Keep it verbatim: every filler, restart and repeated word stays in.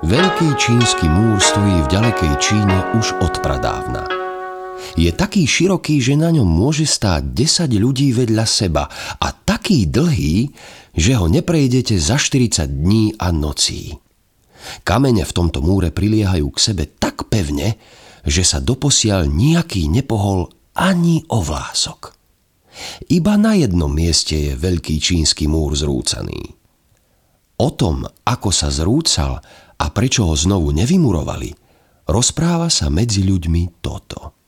Veľký čínsky múr stojí v ďalekej Číne už od pradávna. Je taký široký, že na ňom môže stáť desať ľudí vedľa seba a taký dlhý, že ho neprejdete za štyridsať dní a nocí. Kamene v tomto múre priliehajú k sebe tak pevne, že sa doposiaľ nijaký nepohol ani o vlások. Iba na jednom mieste je veľký čínsky múr zrúcaný. O tom, ako sa zrúcal a prečo ho znovu nevymurovali, rozpráva sa medzi ľuďmi toto.